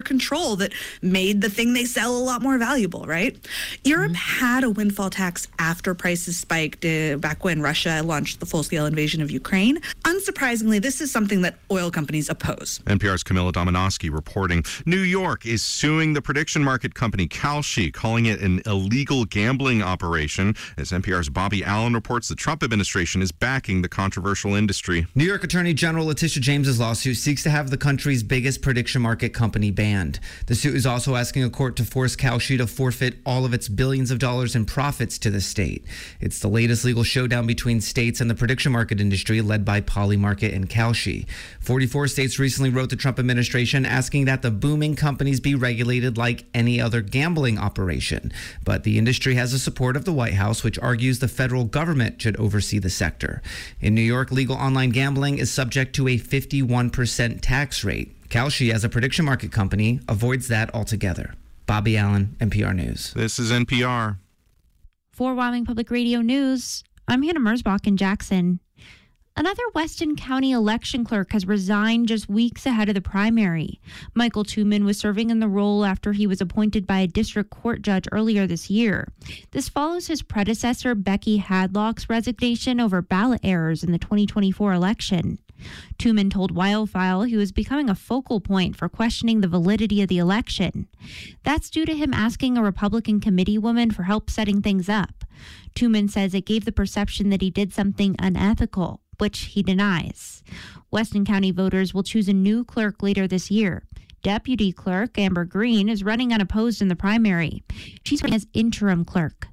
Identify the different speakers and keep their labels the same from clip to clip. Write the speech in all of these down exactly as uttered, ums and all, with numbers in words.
Speaker 1: control that made the thing they sell a lot more valuable, right? Europe mm-hmm. had a windfall tax after prices spiked uh, back when Russia launched the full-scale invasion of Ukraine. Unsurprisingly, this is something that oil companies oppose.
Speaker 2: N P R's Camilla Domonoski reporting. New York is suing the prediction market company Kalshi, calling it an illegal gambling operation. As N P R's Bobby Allen reports, the Trump administration is backing the controversial industry.
Speaker 3: New York Attorney General Letitia James's lawsuit seeks to have the country's biggest prediction market company banned. The suit is also asking a court to force Kalshi to forfeit all of its billions of dollars in profits to the state. It's the latest legal showdown between states and the prediction market industry led by Polymarket and Kalshi. forty-four states recently wrote the Trump administration asking that the booming companies be regulated like any other gambling operation. But the industry has the support of the White House, which argues the federal government should oversee the sector. In New York, legal online gambling is subject to a fifty-one percent tax rate. Kalshi, as a prediction market company, avoids that altogether. Bobby Allen, N P R News.
Speaker 2: This is N P R.
Speaker 4: For Wyoming Public Radio News, I'm Hannah Merzbach in Jackson. Another Weston County election clerk has resigned just weeks ahead of the primary. Michael Tuman was serving in the role after he was appointed by a district court judge earlier this year. This follows his predecessor, Becky Hadlock's resignation over ballot errors in the twenty twenty-four election. Tuman told Wildfile he was becoming a focal point for questioning the validity of the election. That's due to him asking a Republican committee woman for help setting things up. Tuman says it gave the perception that he did something unethical, which he denies. Weston County voters will choose a new clerk later this year. Deputy Clerk Amber Green is running unopposed in the primary. She's running as interim clerk.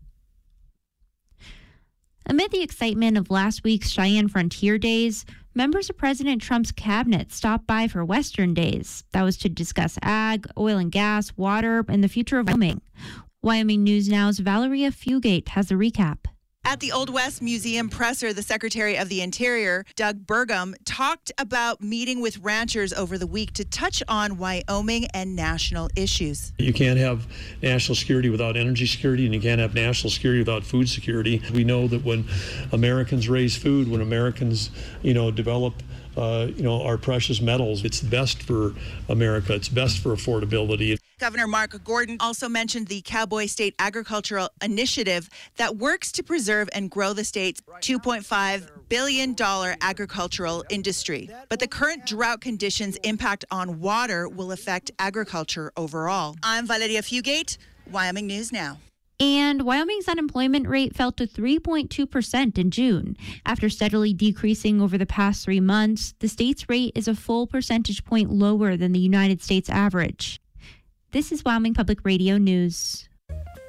Speaker 4: Amid the excitement of last week's Cheyenne Frontier Days, members of President Trump's cabinet stopped by for Western Days. That was to discuss ag, oil and gas, water, and the future of Wyoming. Wyoming News Now's Valeria Fugate has a recap.
Speaker 5: At the Old West Museum presser, the Secretary of the Interior, Doug Burgum, talked about meeting with ranchers over the week to touch on Wyoming and national issues.
Speaker 6: You can't have national security without energy security, and you can't have national security without food security. We know that when Americans raise food, when Americans, you know, develop Uh, you know, our precious metals, it's best for America. It's best for affordability.
Speaker 5: Governor Mark Gordon also mentioned the Cowboy State Agricultural Initiative that works to preserve and grow the state's two point five billion dollars agricultural industry. But the current drought conditions' impact on water will affect agriculture overall. I'm Valeria Fugate, Wyoming News Now.
Speaker 4: And Wyoming's unemployment rate fell to three point two percent in June. After steadily decreasing over the past three months, the state's rate is a full percentage point lower than the United States average. This is Wyoming Public Radio News.